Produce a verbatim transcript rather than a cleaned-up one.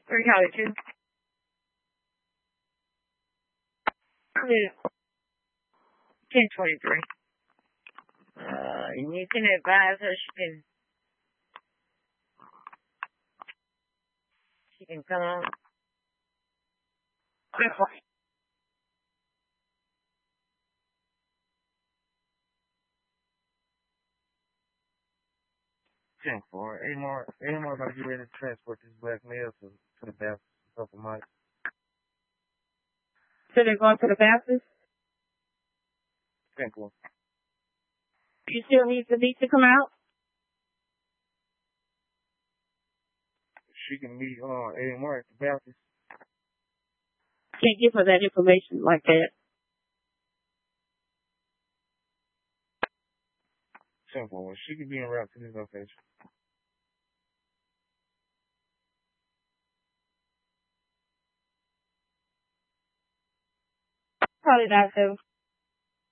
Three Holly two. Ten twenty three. Uh, and you can advise her she can she can come on. Ten four. Eight more. Eight more about to get ready to transport this black male to to the Baptist in a couple months. So they're going to the Baptist? Ten four. You still need the beat to come out? She can meet uh eight more at the Baptist. Can't give her that information like that. Ten four. She can be en route to this location. Probably not so.